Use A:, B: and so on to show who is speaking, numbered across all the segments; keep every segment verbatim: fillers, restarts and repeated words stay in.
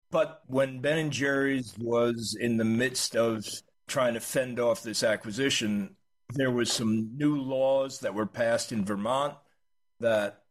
A: But when Ben and Jerry's was in the midst of trying to fend off this acquisition, there was some new laws that were passed in Vermont that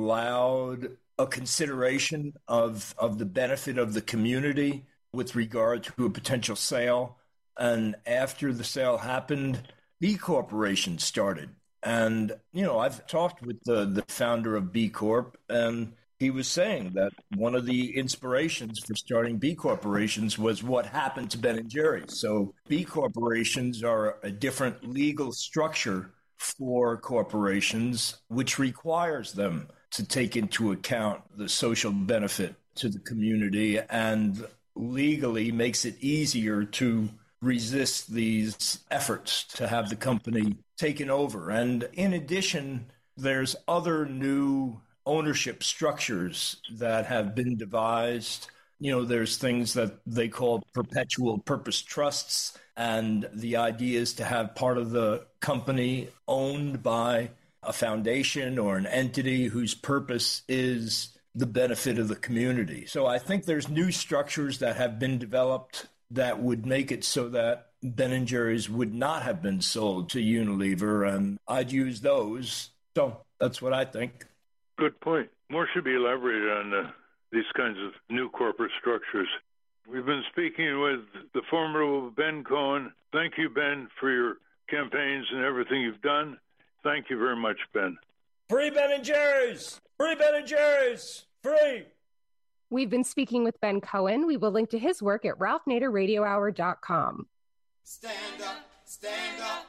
A: allowed a consideration of, of the benefit of the community with regard to a potential sale. And after the sale happened, B corporations started. And, you know, I've talked with the, the founder of B Corp, and he was saying that one of the inspirations for starting B corporations was what happened to Ben and Jerry's. So B corporations are a different legal structure for corporations, which requires them to take into account the social benefit to the community and legally makes it easier to resist these efforts to have the company taken over. And in addition, there's other new ownership structures that have been devised. You know, there's things that they call perpetual purpose trusts, and the idea is to have part of the company owned by a foundation or an entity whose purpose is the benefit of the community. So I think there's new structures that have been developed that would make it so that Ben and Jerry's would not have been sold to Unilever, and I'd use those. So that's what I think.
B: Good point. More should be elaborated on uh, these kinds of new corporate structures. We've been speaking with the formidable Ben Cohen. Thank you, Ben, for your campaigns and everything you've done. Thank you very much, Ben.
A: Free Ben and Jerry's! Free Ben and Jerry's! Free!
C: We've been speaking with Ben Cohen. We will link to his work at ralph nader radio hour dot com.
D: Stand up, stand up.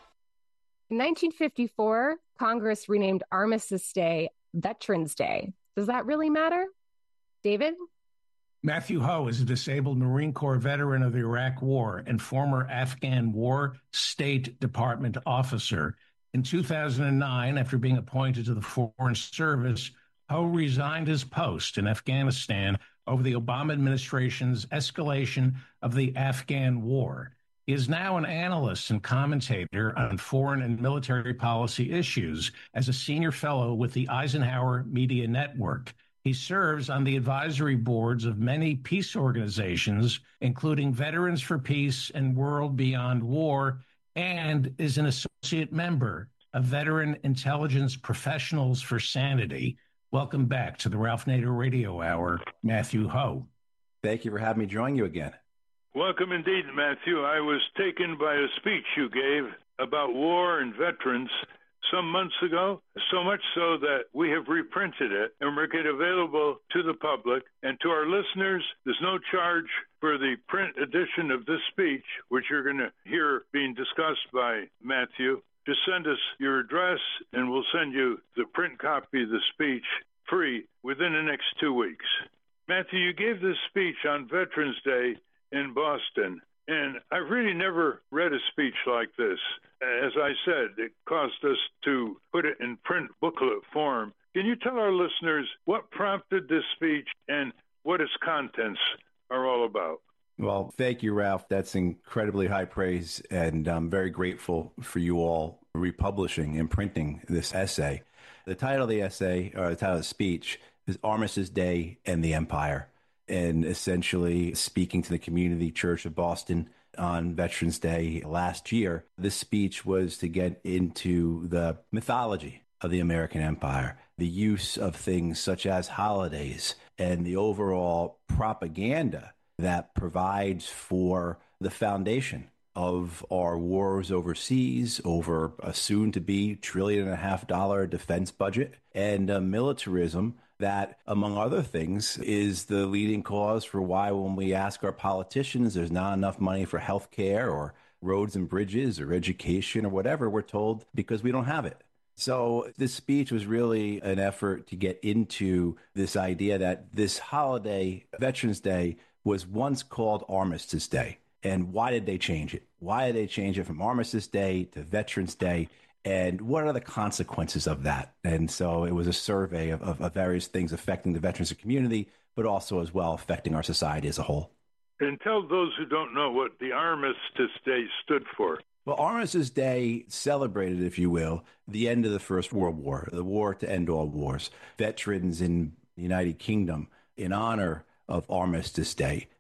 C: In nineteen fifty-four, Congress renamed Armistice Day Veterans Day. Does that really matter? David?
E: Matthew Ho is a disabled Marine Corps veteran of the Iraq War and former Afghan War State Department officer. In two thousand nine, after being appointed to the Foreign Service, Ho resigned his post in Afghanistan over the Obama administration's escalation of the Afghan war. He is now an analyst and commentator on foreign and military policy issues as a senior fellow with the Eisenhower Media Network. He serves on the advisory boards of many peace organizations, including Veterans for Peace and World Beyond War, and is an associate member of Veteran Intelligence Professionals for Sanity. Welcome back to the Ralph Nader Radio Hour, Matthew Ho.
F: Thank you for having me join you again.
B: Welcome indeed, Matthew. I was taken by a speech you gave about war and veterans some months ago, so much so that we have reprinted it and make it available to the public. And to our listeners, there's no charge for the print edition of this speech, which you're going to hear being discussed by Matthew. Just send us your address, and we'll send you the print copy of the speech free within the next two weeks. Matthew, you gave this speech on Veterans Day in Boston, and I've really never read a speech like this. As I said, it caused us to put it in print booklet form. Can you tell our listeners what prompted this speech and what its contents are all about?
F: Well, thank you, Ralph. That's incredibly high praise, and I'm very grateful for you all republishing and printing this essay. The title of the essay, or the title of the speech, is Armistice Day and the Empire, and essentially speaking to the Community Church of Boston on Veterans Day last year. This speech was to get into the mythology of the American Empire, the use of things such as holidays, and the overall propaganda that provides for the foundation of our wars overseas, over a soon-to-be trillion and a half dollar defense budget, and uh, militarism that, among other things, is the leading cause for why when we ask our politicians there's not enough money for health care or roads and bridges or education or whatever, we're told because we don't have it. So this speech was really an effort to get into this idea that this holiday, Veterans Day, was once called Armistice Day. And why did they change it? Why did they change it from Armistice Day to Veterans Day? And what are the consequences of that? And so it was a survey of, of, of various things affecting the veterans community, but also as well affecting our society as a whole.
B: And tell those who don't know what the Armistice Day stood for.
F: Well, Armistice Day celebrated, if you will, the end of the First World War, the war to end all wars. Veterans in the United Kingdom, in honor of Armistice Day,